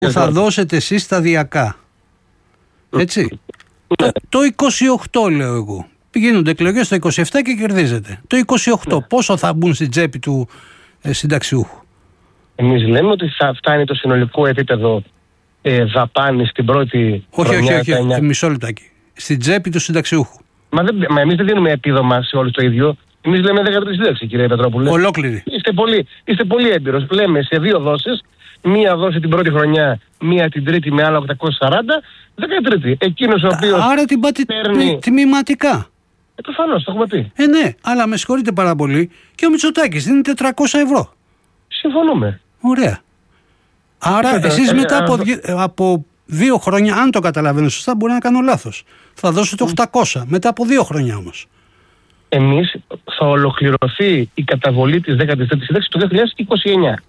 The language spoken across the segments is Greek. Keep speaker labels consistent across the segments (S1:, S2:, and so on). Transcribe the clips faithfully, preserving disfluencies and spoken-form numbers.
S1: που θα δώσετε εσείς σταδιακά. Έτσι. το, το είκοσι οκτώ λέω εγώ. Πηγαίνονται εκλογές το είκοσι επτά και κερδίζετε. Το είκοσι οκτώ ναι. Πόσο θα μπουν στην τσέπη του ε, συνταξιούχου?
S2: Εμείς λέμε ότι θα φτάνει το συνολικό επίπεδο ε, δαπάνη στην πρώτη
S1: όχι,
S2: χρονιά.
S1: Όχι, όχι, όχι. Μισό λεπτάκι. Στην τσέπη του συνταξιούχου.
S2: Μα, δεν, μα εμείς δεν δίνουμε επίδομα σε όλους το ίδιο. Εμείς λέμε δέκα τρίτη σύνταξη, κύριε Πετρόπουλε.
S1: Ολόκληρη.
S2: Είστε πολύ, είστε πολύ έμπειρος. Λέμε σε δύο δόσεις. Μία δόση την πρώτη χρονιά, μία την τρίτη με άλλα οκτακόσια σαράντα, δέκα τρίτη. Εκείνος ο οποίος.
S1: Άρα την πάτε
S2: παίρνει...
S1: τμηματικά.
S2: Ε, προφανώς, το έχουμε πει.
S1: Ε, ναι, αλλά με συγχωρείτε πάρα πολύ. Και ο Μητσοτάκης δίνει τετρακόσια ευρώ.
S2: Συμφωνούμε.
S1: Ωραία. Άρα
S2: Φέτε,
S1: εσείς
S2: ε,
S1: μετά
S2: ε,
S1: από,
S2: ε,
S1: από δύο χρόνια, αν το καταλαβαίνω σωστά, μπορεί να κάνω λάθος. Θα δώσετε οκτακόσια μετά από δύο χρόνια όμως.
S2: Εμείς θα ολοκληρωθεί η καταβολή της δέκατης τρίτης σύνταξης το δύο χιλιάδες είκοσι εννιά.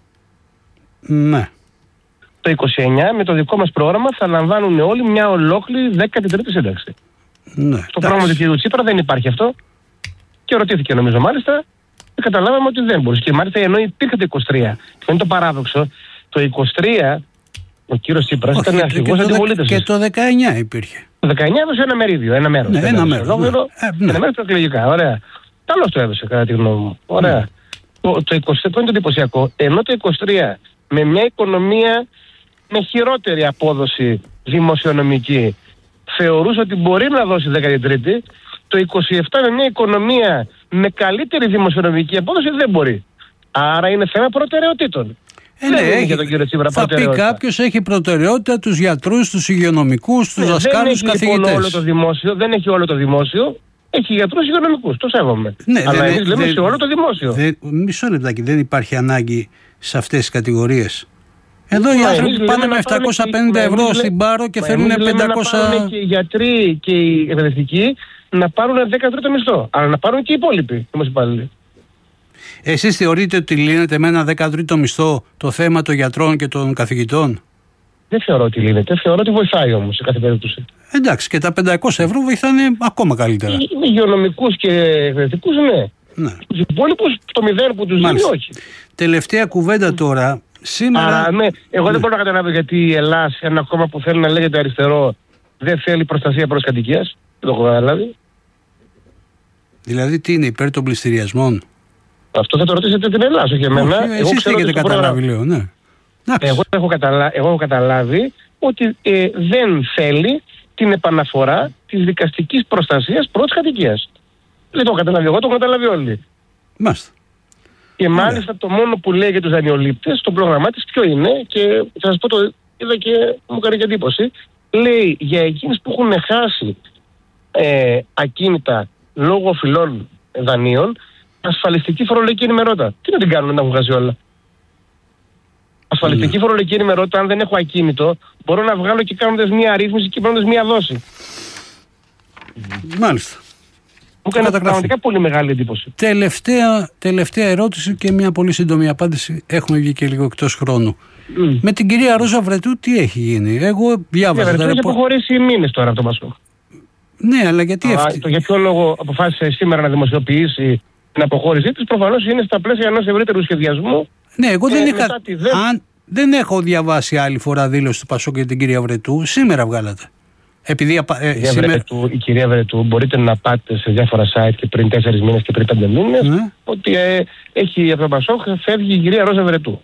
S1: Ναι.
S2: Το είκοσι εννιά με το δικό μας πρόγραμμα θα λαμβάνουν όλοι μια ολόκληρη δέκατη τρίτη σύνταξη.
S1: Ναι.
S2: Στο πρόγραμμα του κ. Τσίπρα δεν υπάρχει αυτό. Και ρωτήθηκε νομίζω μάλιστα και καταλάβαμε ότι δεν μπορούσε. Και μάλιστα ενώ υπήρχε το είκοσι τρία. Και είναι το παράδοξο. Το είκοσι τρία ο κύριος Τσίπρας ήταν αρχηγός αντιπολίτευσης.
S1: Και το δεκαεννιά υπήρχε.
S2: Το δεκαεννιά έδωσε ένα μερίδιο, ένα μέρος.
S1: Ναι, ένα, ένα μέρος. Ναι.
S2: Ναι. Ένα μέρος προεκλογικά. Ωραία. Καλώς το έδωσε κατά τη γνώμη μου. Ωραία. Ναι. Το, το είκοσι τρία είναι το εντυπωσιακό. Ενώ το είκοσι τρία με μια οικονομία με χειρότερη απόδοση δημοσιονομική θεωρούσε ότι μπορεί να δώσει δέκατη τρίτη, το είκοσι επτά με μια οικονομία με καλύτερη δημοσιονομική απόδοση δεν μπορεί. Άρα είναι θέμα προτεραιοτήτων.
S1: Ε, ναι, έχει, για τον κύριο Τσίπρα, θα πει κάποιος έχει προτεραιότητα τους γιατρούς, τους υγειονομικούς, τους ναι, δασκάλους, τους καθηγητές.
S2: Λοιπόν όλο το δημόσιο, δεν έχει όλο το δημόσιο, έχει γιατρούς υγειονομικούς, το σέβομαι.
S1: Ναι,
S2: αλλά
S1: δεν,
S2: εμείς λέμε
S1: δεν,
S2: σε όλο το δημόσιο.
S1: Δεν, μισό λεπτάκι, δεν υπάρχει ανάγκη σε αυτές τις κατηγορίες. Εδώ οι άνθρωποι πάνε με επτακόσια πενήντα ευρώ στην Πάρο και θέλουν πεντακόσια.
S2: Να πάρουν και οι γιατροί και οι εκπαιδευτικοί να πάρουν δέκα τρίτο μισθό. Αλλά να πάρουν και οι υπόλοιποι δημοσιοπάλληλοι.
S1: Εσείς θεωρείτε ότι λύνεται με ένα δέκα τρίτο μισθό το θέμα των γιατρών και των καθηγητών?
S2: Δεν θεωρώ ότι λύνεται. Θεωρώ ότι βοηθάει όμως σε κάθε περίπτωση.
S1: Εντάξει, και τα πεντακόσια ευρώ βοηθάνε ακόμα καλύτερα.
S2: Οι υγειονομικούς και εκπαιδευτικούς, ναι. ναι. Τους υπόλοιπους το μηδέν που τους δίνει, όχι.
S1: Τελευταία κουβέντα τώρα. Σήμερα...
S2: Άρα, ναι, εγώ ναι. δεν μπορώ να καταλάβω γιατί η Ελλάδα, ένα κόμμα που θέλει να λέγεται αριστερό, δεν θέλει προστασία προς κατοικίας. Δεν το έχω καταλάβει.
S1: Δηλαδή, τι είναι, υπέρ των πληστηριασμών?
S2: Αυτό θα το ρωτήσετε την Ελλάδα, όχι εμένα.
S1: Όχι, εσείς τι έχετε καταλάβει, λέω, ναι.
S2: Εγώ έχω, καταλα... εγώ έχω καταλάβει ότι ε, δεν θέλει την επαναφορά της δικαστικής προστασίας προς κατοικίας. Δεν το έχω καταλάβει εγώ, το έχω καταλάβει όλοι.
S1: Μάλιστα.
S2: Και μάλιστα yeah. το μόνο που λέει για τους δανειολήπτες, το πρόγραμμά της ποιο είναι, και θα σας πω το είδα και μου έκανε και εντύπωση, λέει για εκείνες που έχουν χάσει ε, ακίνητα λόγω οφειλών δανείων, ασφαλιστική φορολογική ενημερότητα. Τι να την κάνουν να έχουν χάσει όλα? Ασφαλιστική mm. φορολογική ενημερότητα, αν δεν έχω ακίνητο, μπορώ να βγάλω και κάνοντας μία αρρύθμιση και παίρνοντας μία δόση.
S1: Μάλιστα.
S2: Μου έκανε πραγματικά πολύ μεγάλη εντύπωση.
S1: Τελευταία, τελευταία ερώτηση και μια πολύ σύντομη απάντηση. Έχουμε βγει και λίγο εκτός χρόνου. Mm. Με την κυρία Ρόζα Βρετού τι έχει γίνει? Εγώ διάβαζα.
S2: Η Βρετού έχει αποχωρήσει μήνες τώρα από το Πασόκ.
S1: Ναι, αλλά γιατί
S2: αυτή... Το για ποιο λόγο αποφάσισε σήμερα να δημοσιοποιήσει την αποχώρησή της? Προφανώς είναι στα πλαίσια ενός ευρύτερου σχεδιασμού.
S1: Ναι, εγώ δεν,
S2: ε,
S1: είχα...
S2: δεν...
S1: Αν... δεν έχω διαβάσει άλλη φορά δήλωση του Πασόκ για την κυρία Βρετού. Σήμερα βγάλατε. Επειδή, ε,
S2: η, κυρία
S1: σήμερα...
S2: Βρετού, η κυρία Βρετού, μπορείτε να πάτε σε διάφορα site και πριν τέσσερις μήνες και πριν πέντε μήνες, ναι. ότι ε, έχει από το Πασόκ φεύγει η κυρία Ρόζα Βρετού.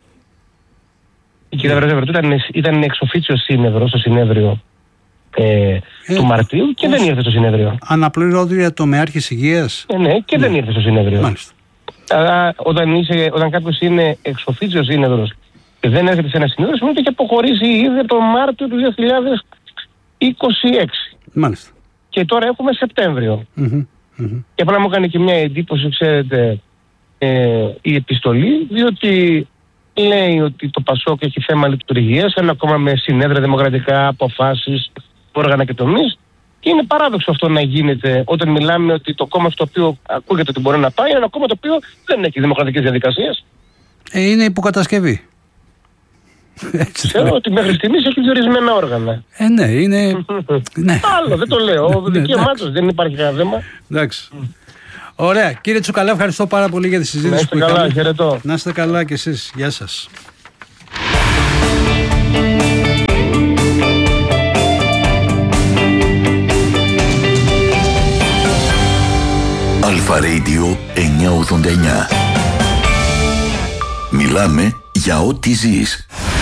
S2: Η κυρία ναι. Ρόζα Βρετού ήταν, ήταν εξοφίτσιο σύνευρο στο συνέδριο ε, ε, του Μαρτίου και δεν ήρθε στο συνέδριο.
S1: Αναπληρώτρια τομεάρχης υγείας.
S2: Ε, ναι, και ναι. δεν ήρθε στο συνέδριο.
S1: Μάλιστα.
S2: Αλλά όταν, είσαι, όταν κάποιος είναι εξοφίτσιο σύνευρος και δεν έρχεται σε ένα συνέδριο, σημαίνει ότι έχει αποχωρήσει ήδη το Μάρτιο του δύο χιλιάδες είκοσι έξι.
S1: Μάλιστα.
S2: Και τώρα έχουμε Σεπτέμβριο. Mm-hmm, mm-hmm. Και απλά μου έκανε και μια εντύπωση, ξέρετε, ε, η επιστολή, διότι λέει ότι το Πασόκ έχει θέμα λειτουργίας, ένα κόμμα με συνέδρια δημοκρατικά, αποφάσεις, όργανα και τομείς. Και είναι παράδοξο αυτό να γίνεται όταν μιλάμε ότι το κόμμα στο οποίο ακούγεται ότι μπορεί να πάει είναι ένα κόμμα το οποίο δεν έχει δημοκρατικές διαδικασίες.
S1: Ε, είναι υποκατασκευή.
S2: Ξέρω ότι μέχρι στιγμής έχει διορισμένα όργανα.
S1: Ε, ναι, είναι. ναι.
S2: Άλλο, δεν το λέω. Δικαίωμά τους, δεν υπάρχει κανένα θέμα.
S1: Εντάξει. Ωραία. Κύριε Τσουκαλά, ευχαριστώ πάρα πολύ για τη συζήτηση που είχαμε.
S2: Να είστε καλά, χαιρετώ.
S1: Να είστε καλά κι εσείς. Γεια σας.
S3: Αλφα Radio εννιακόσια ογδόντα εννιά. Μιλάμε για ό,τι ζεις.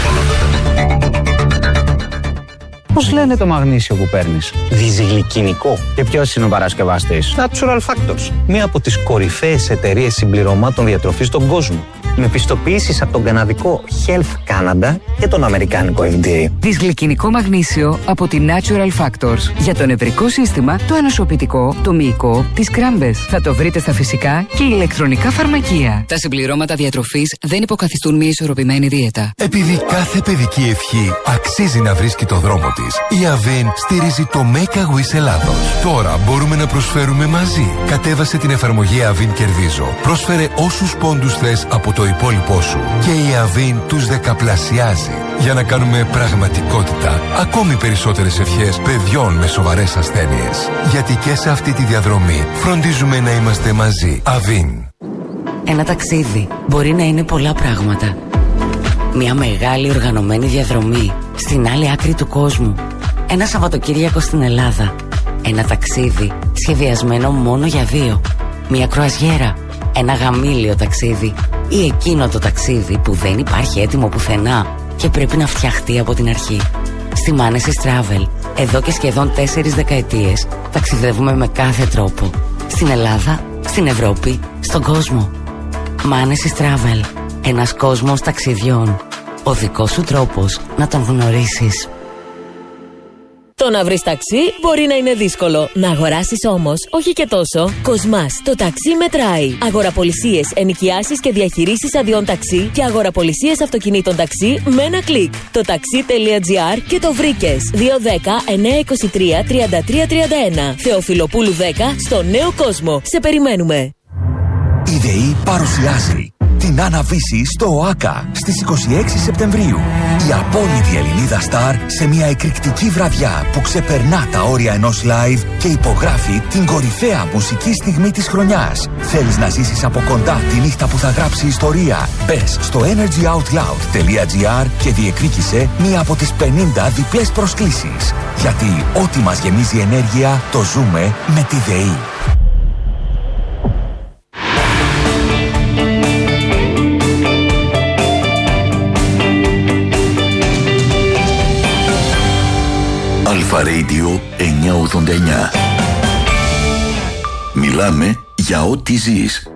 S4: Πώς λένε το μαγνήσιο που παίρνεις? Διζυγλικινικό. Και ποιος είναι ο παρασκευαστής? Natural Factors. Μία από τις κορυφαίες εταιρείες συμπληρωμάτων διατροφής στον κόσμο. Με πιστοποιήσεις από τον καναδικό Health Canada και τον αμερικάνικο εφ ντι έι.
S5: Δυσγλυκινικό μαγνήσιο από τη Natural Factors. Για το νευρικό σύστημα, το ανοσοποιητικό, το μυϊκό, τις κράμπες. Θα το βρείτε στα φυσικά και ηλεκτρονικά φαρμακεία. Τα συμπληρώματα διατροφής δεν υποκαθιστούν μια ισορροπημένη δίαιτα.
S6: Επειδή κάθε παιδική ευχή αξίζει να βρίσκει το δρόμο της, η Avin στηρίζει το Make a Wish Ελλάδος. Τώρα μπορούμε να προσφέρουμε μαζί. Κατέβασε την εφαρμογή Avin Κερδίζω. Πρόσφερε όσους πόντους θες από το υπόλοιπό σου και η Avin τους δεκαπλασιάζει για να κάνουμε πραγματικότητα ακόμη περισσότερες ευχές παιδιών με σοβαρές ασθένειες. Γιατί και σε αυτή τη διαδρομή φροντίζουμε να είμαστε μαζί. Avin.
S7: Ένα ταξίδι μπορεί να είναι πολλά πράγματα. Μια μεγάλη οργανωμένη διαδρομή στην άλλη άκρη του κόσμου. Ένα Σαββατοκύριακο στην Ελλάδα. Ένα ταξίδι σχεδιασμένο μόνο για δύο. Μια κρουαζιέρα. Ένα γαμήλιο ταξίδι. Ή εκείνο το ταξίδι που δεν υπάρχει έτοιμο πουθενά και πρέπει να φτιαχτεί από την αρχή. Στη Manesis Travel, εδώ και σχεδόν τέσσερις δεκαετίες, ταξιδεύουμε με κάθε τρόπο. Στην Ελλάδα, στην Ευρώπη, στον κόσμο. Manesis Travel, ένας κόσμος ταξιδιών. Ο δικός σου τρόπος να τον γνωρίσεις.
S8: Το να βρεις ταξί μπορεί να είναι δύσκολο. Να αγοράσεις όμως, όχι και τόσο. Κοσμάς, το ταξί μετράει. Αγοραπολισίες, ενοικιάσεις και διαχειρήσεις αδειών ταξί και αγοραπολισίες αυτοκινήτων ταξί με ένα κλικ. Το ταξί.gr και το βρήκες. δύο δέκα εννιακόσια είκοσι τρία τριάντα τρία τριάντα ένα. Θεοφιλοπούλου δέκα, στο Νέο Κόσμο. Σε περιμένουμε.
S9: Η ΔΕΗ παρουσιάζει την Άννα-Βύση στο ΟΑΚΑ στις είκοσι έξι Σεπτεμβρίου. Η απόλυτη Ελληνίδα στάρ σε μια εκρηκτική βραδιά που ξεπερνά τα όρια ενός live και υπογράφει την κορυφαία μουσική στιγμή της χρονιάς. Θέλεις να ζήσεις από κοντά τη νύχτα που θα γράψει ιστορία? Μπες στο energyoutloud.gr και διεκδίκησε μία από τις πενήντα διπλές προσκλήσεις. Γιατί ό,τι μας γεμίζει ενέργεια το ζούμε με τη ΔΕΗ.
S3: Αλφα Radio εννιακόσια ογδόντα εννιά. Μιλάμε για ό,τι ζεις.